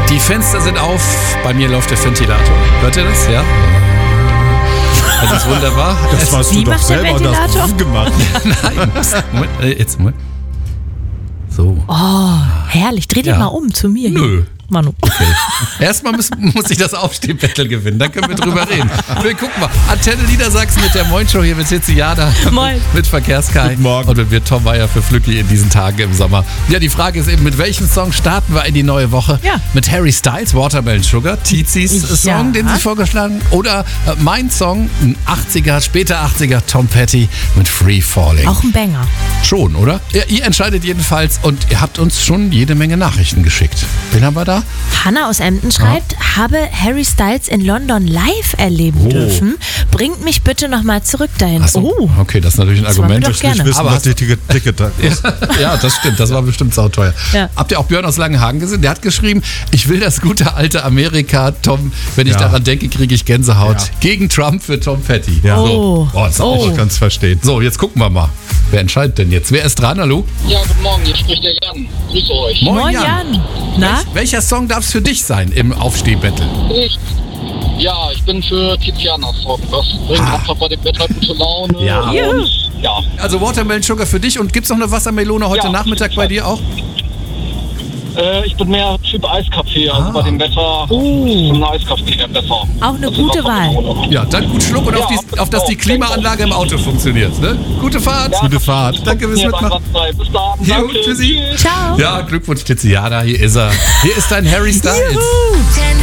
Die Fenster sind auf, bei mir läuft der Ventilator. Hört ihr das? Ja? Das ist wunderbar. Das warst Wie du doch macht der selber Ventilator? das gemacht. Nein. Psst, Moment, jetzt Moment. So. Oh, herrlich. Dreh dich Ja. mal um zu mir. hier. Nö. Manu. Okay. Erstmal muss ich das Aufstehbattle gewinnen, dann können wir drüber reden. Wir gucken mal. Antenne Niedersachsen mit der Moin-Show hier mit Sitzi Jada. Moin. Mit Verkehrskai. Guten Morgen. Und mit Tom Meyer für Flücki in diesen Tagen im Sommer. Ja, die Frage ist eben, mit welchem Song starten wir in die neue Woche? Ja. Mit Harry Styles, Watermelon Sugar, Tizis Song, Ja. den Sie vorgeschlagen haben. Oder mein Song, ein 80er, später 80er, Tom Petty mit Free Falling. Auch ein Banger. Schon, oder? Ja, ihr entscheidet jedenfalls und ihr habt uns schon jede Menge Nachrichten geschickt. Wen haben wir da? Hanna aus Emden schreibt, habe Harry Styles in London live erleben dürfen. Bringt mich bitte nochmal zurück dahin. Ach so. Oh, Okay, das ist natürlich ein Das wollen wir Argument. doch gerne. Ich wissen, Aber was hast- die Ticket Ja, das stimmt. Das war bestimmt sauteuer. Ja. Habt ihr auch Björn aus Langenhagen gesehen? Der hat geschrieben, ich will das gute alte Amerika, Tom. Wenn ich Ja. daran denke, kriege ich Gänsehaut. Ja. Gegen Trump für Tom Petty. Ja. So. Oh. Das ist auch Ich kann es verstehen. So, jetzt gucken wir mal. Wer entscheidet denn jetzt? Wer ist dran? Hallo? Ja, guten Morgen, hier spricht der Jan. Grüße euch. Moin Jan. Na? Welcher Song darf es für dich sein im Aufstehbattle? Ich bin für Tizianas Song. Das bringt einfach bei dem Wetter gute Laune. Ja. Juhu. Und, ja. Also Watermelon Sugar für dich und gibt's noch eine Wassermelone heute Ja, Nachmittag auf bei jeden dir auch? Ich bin mehr Typ Eiskaffee. Also bei dem Wetter ist ein Eiskaffee eher besser. Auch eine Also gute Wahl. Wassermelone. Ja, dann gut Schluck und Ja, auf dass die Klimaanlage im Auto funktioniert. Ne? Gute Fahrt. Ja, Gute Fahrt. Danke fürs Hier Mitmachen. Bis dann. Jo, Danke. tschüssi. Tschüss. Ciao. Ja, Glückwunsch, Tiziana, hier ist er. Hier ist dein Harry Styles. Juhu.